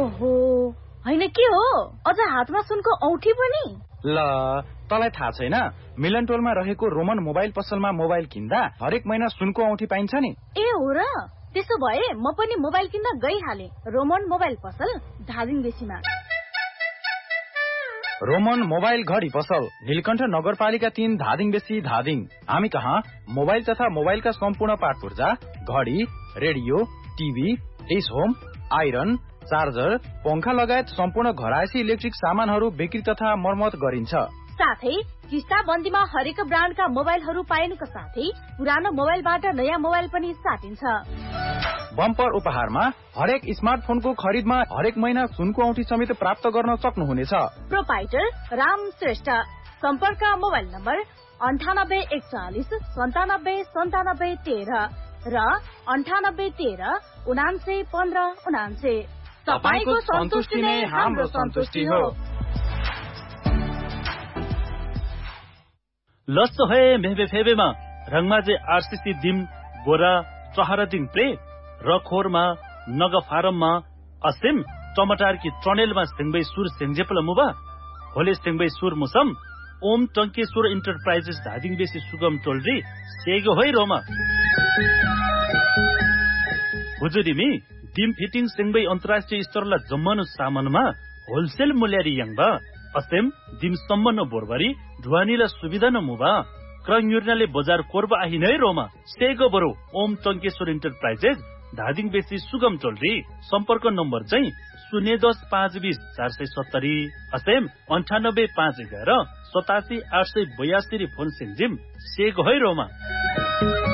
ओहो हैन के हो अझ हातमा सुनको औठी पनि ल तलाई थाहा छैन मिलन टोलमा रहेको रोमन मोबाइल पसलमा मोबाइल किन्दा हरेक महिना सुनको औठी पाइन्छ नि ए हो र त्यसो भए म पनि मोबाइल किन्न गइहाले रोमन मोबाइल पसल धादिङ बेसीमा रोमन मोबाइल घडी पसल नीलकण्ठ नगरपालिका 3 धादिङ बेसी धादिङ हामी कहाँ मोबाइल तथा मोबाइलका सम्पूर्ण पार्ट पूर्जा घडी radio TV S home iron charger पंखा लगायत सम्पूर्ण घरायसी इलेक्ट्रिक सामानहरू बिक्री तथा मर्मत गरिन्छ साथै किस्ता बन्दीमा हरेक ब्रान्डका मोबाइलहरू पाइनुका साथै पुरानो मोबाइलबाट नयाँ मोबाइल पनि साटिन्छ बम्पर उपहारमा हरेक स्मार्टफोनको खरिदमा हरेक महिना सुनको औठी समेत प्राप्त गर्न सक्नुहुनेछ प्रोपाइटर राम श्रेष्ठ सम्पर्क मोबाइल नम्बर 9841979713 र 9813791599 तपाईको सन्तुष्टि नै हाम्रो सन्तुष्टि हो लस्तो है मेहबे फेबेमा रंगमाजे आरसीसी दिम बोरा चहरा दिङ प्रे रखोरमा नग फारममा असिम टमाटर की ट्रनेलमा सिंगबै सुर सेंजेपल मुबा होले सिंगबै सुर मुसम ओम टंकेश्वर इन्टरप्राइजेस धादिङ बेसी सुगम टोलरी सेगो होइ रोमा हुजुरिमी दिम फिटिङ सिंगबै अन्तर्राष्ट्रिय स्तरला जम्मनु सामानमा होलसेल मूल्यरी यङबा असेम दिम सम्मन बोरबरी ढुवानीला सुविधा न मुबा क्रङयुर्नाले बजार कोर्बा आहिनै रोमा सेगो बरो ओम टंकेश्वर इन्टरप्राइजेस धादिङ बेसी सुगम टोलरी सम्पर्क नम्बर चाहिँ 010-520-470 असेम 98-511-87-882 फोन सिंजिम सेगो है रोमा